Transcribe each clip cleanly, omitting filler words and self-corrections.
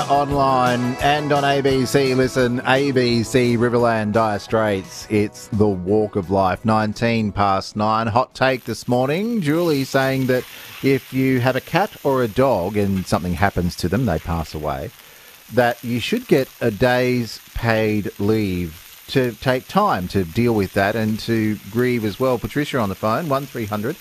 Online and on ABC. Listen, ABC, Riverland, Dire Straits. It's the walk of life. 9:19. Hot take this morning. Julie saying that if you have a cat or a dog and something happens to them, they pass away, that you should get a day's paid leave to take time to deal with that and to grieve as well. Patricia on the phone, 1300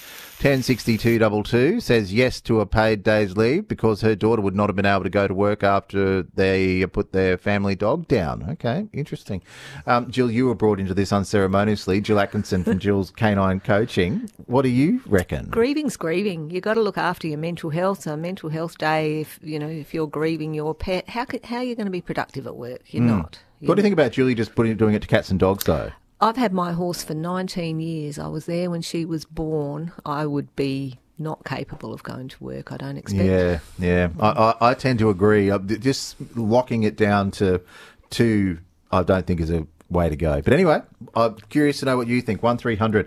106222, says yes to a paid day's leave because her daughter would not have been able to go to work after they put their family dog down. Okay, interesting. Jill, you were brought into this unceremoniously. Jill Atkinson from Jill's Canine Coaching. What do you reckon? Grieving's grieving. You've got to look after your mental health. So mental health day, if you're grieving your pet, how are you going to be productive at work? You're not. What do you think about Julie just doing it to cats and dogs, though? I've had my horse for 19 years. I was there when she was born. I would be not capable of going to work, I don't expect. Yeah. I tend to agree. Just locking it down to two, I don't think is a way to go. But anyway, I'm curious to know what you think. 1300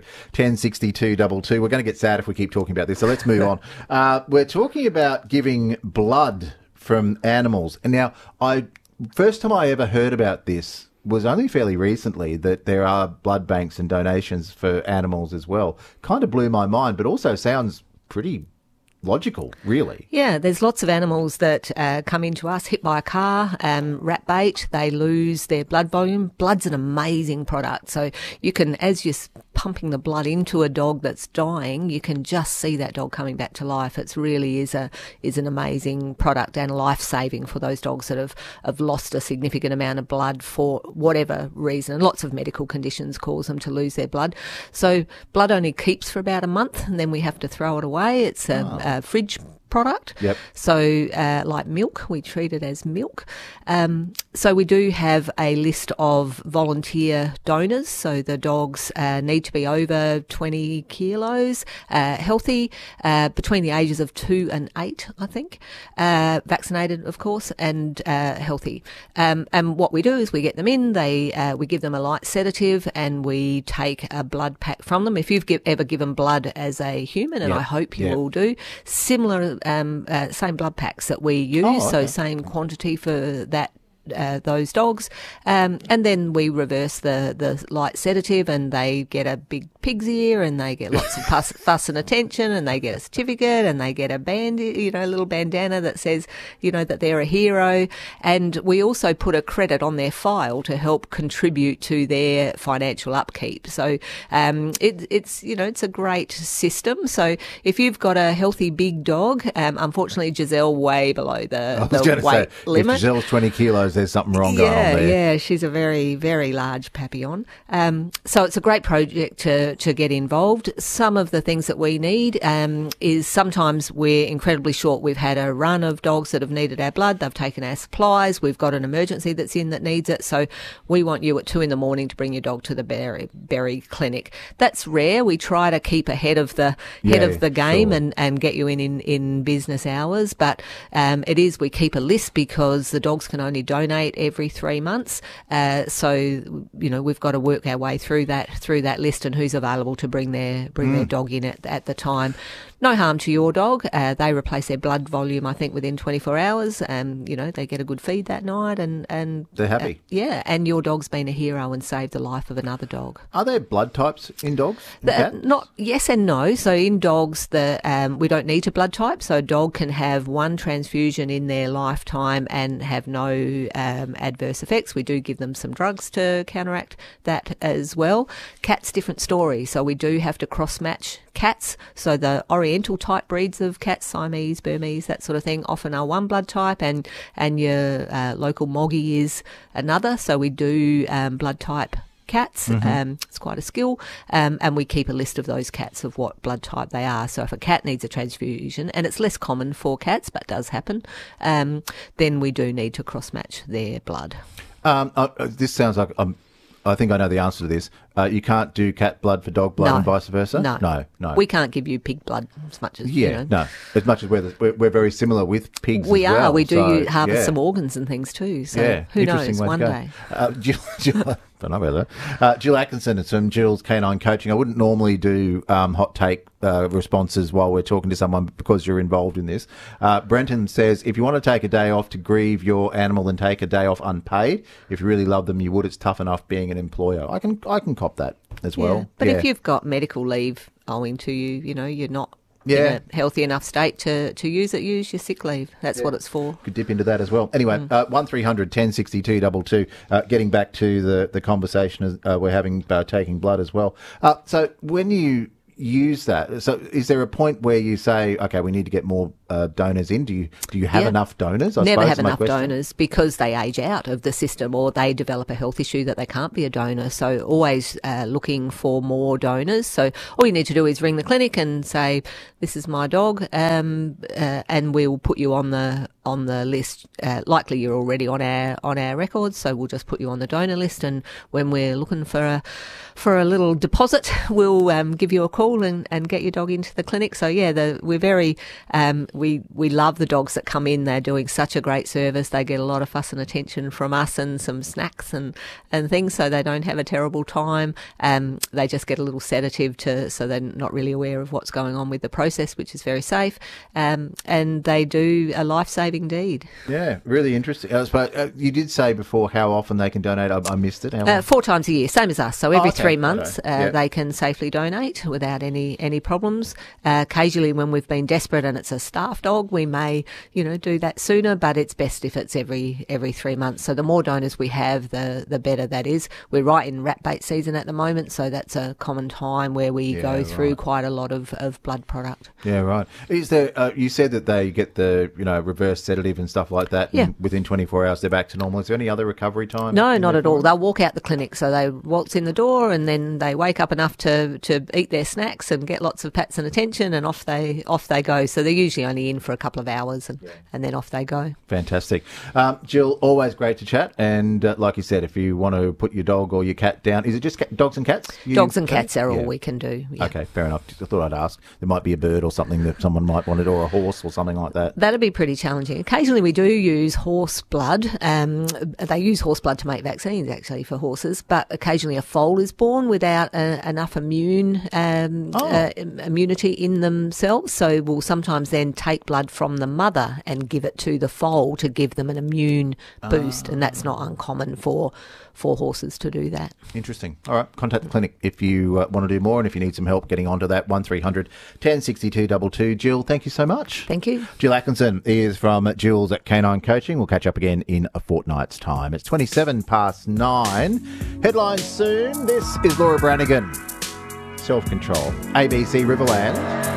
106222. We're going to get sad if we keep talking about this, so let's move on. We're talking about giving blood from animals. And now, first time I ever heard about this was only fairly recently, that there are blood banks and donations for animals as well. Kind of blew my mind, but also sounds pretty logical, really. Yeah, there's lots of animals that come into us, hit by a car, rat bait, they lose their blood volume. Blood's an amazing product. So you can, as you're pumping the blood into a dog that's dying, you can just see that dog coming back to life. It really is an amazing product and life-saving for those dogs that have lost a significant amount of blood for whatever reason. And lots of medical conditions cause them to lose their blood. So blood only keeps for about a month and then we have to throw it away. It's a fridge product. Yep. So like milk, we treat it as milk. So we do have a list of volunteer donors. So the dogs need to be over 20 kilos, healthy, between the ages of 2 and 8, I think, vaccinated, of course, and healthy. And what we do is we get them in, we give them a light sedative and we take a blood pack from them. If you've ever given blood as a human, and I hope you all do, similar same blood packs that we use, so same quantity for those dogs, and then we reverse the light sedative and they get a big pig's ear and they get lots of fuss and attention and they get a certificate and they get a band, a little bandana that says, that they're a hero. And we also put a credit on their file to help contribute to their financial upkeep. So it's a great system. So if you've got a healthy big dog, unfortunately Giselle way below the weight limit. If Giselle's 20 kilos, there's something wrong going on there. Yeah, she's a very, very large papillon. So it's a great project to get involved. Some of the things that we need is sometimes we're incredibly short. We've had a run of dogs that have needed our blood. They've taken our supplies. We've got an emergency that's in that needs it. So we want you at 2 a.m. to bring your dog to the Berry Clinic. That's rare. We try to keep ahead of the game and get you in business hours. But we keep a list because the dogs can only donate every 3 months. So we've got to work our way through that list and who's available to bring their dog in at the time. No harm to your dog. They replace their blood volume, I think, within 24 hours. They get a good feed that night and they're happy. And your dog's been a hero and saved the life of another dog. Are there blood types in dogs? Not yes and no. So in dogs, we don't need to blood type. So a dog can have one transfusion in their lifetime and have no adverse effects. We do give them some drugs to counteract that as well. Cats, different story. So we do have to cross-match cats. So the Oriental type breeds of cats, Siamese, Burmese, that sort of thing, often are one blood type, and your local Moggy is another. So we do blood type cats. It's quite a skill. And we keep a list of those cats of what blood type they are. So if a cat needs a transfusion, and it's less common for cats, but does happen, then we do need to cross-match their blood. This sounds like I think I know the answer to this. You can't do cat blood for dog blood and vice versa? No. We can't give you pig blood as much as, no. As much as we're very similar with pigs we as well. We do harvest some organs and things too. So who knows, one day. Jill, Don't know about that. Jill Atkinson, it's from Jill's Canine Coaching. I wouldn't normally do hot take responses while we're talking to someone because you're involved in this. Brenton says, if you want to take a day off to grieve your animal, then take a day off unpaid. If you really love them, you would. It's tough enough being an employer. I can cop that as well. Yeah. But if you've got medical leave owing to you, you're not in a healthy enough state to use it, use your sick leave. That's what it's for. Could dip into that as well. Anyway, 1300 1062 22. Getting back to the conversation we're having about taking blood as well. So when you use that, so is there a point where you say, okay, we need to get more donors in? Do you have enough donors? Never have enough donors because they age out of the system or they develop a health issue that they can't be a donor. So always looking for more donors. So all you need to do is ring the clinic and say, this is my dog, and we'll put you on the list. Likely you're already on our records, so we'll just put you on the donor list. And when we're looking for a little deposit, we'll give you a call and get your dog into the clinic. So we're very we love the dogs that come in. They're doing such a great service. They get a lot of fuss and attention from us and some snacks and things, so they don't have a terrible time. They just get a little sedative so they're not really aware of what's going on with the process, which is very safe. And they do a life-saving deed. Yeah, really interesting. You did say before how often they can donate. I missed it. 4 times a year, same as us. So every 3 months they can safely donate without any problems. Occasionally when we've been desperate and it's a staff dog, we may do that sooner, but it's best if it's every 3 months. So the more donors we have, the better that is. We're right in rat bait season at the moment, so that's a common time where we go through quite a lot of blood product. Yeah, right. Is there? You said that they get the reverse sedative and stuff like that. Yeah. And within 24 hours they're back to normal. Is there any other recovery time? No, not at all. They'll walk out the clinic, so they waltz in the door and then they wake up enough to eat their snacks and get lots of pats and attention, and off they go. So they're usually only in for a couple of hours and then off they go. Fantastic. Jill, always great to chat. And like you said, if you want to put your dog or your cat down, is it just dogs and cats? Dogs and cats are all we can do. Yeah. Okay, fair enough. I thought I'd ask. There might be a bird or something that someone might want it, or a horse or something like that. That'd be pretty challenging. Occasionally we do use horse blood. They use horse blood to make vaccines actually for horses, but occasionally a foal is born without enough immunity in themselves. So we'll sometimes then take blood from the mother and give it to the foal to give them an immune boost, and that's not uncommon for horses to do that. Interesting. All right, contact the clinic if you want to do more, and if you need some help getting onto that. 1300 1062 22. Jill, thank you so much. Thank you. Jill Atkinson is from Jill's at Canine Coaching. We'll catch up again in a fortnight's time. It's 9:27. Headlines soon. This is Laura Branigan. Self-control. ABC Riverland.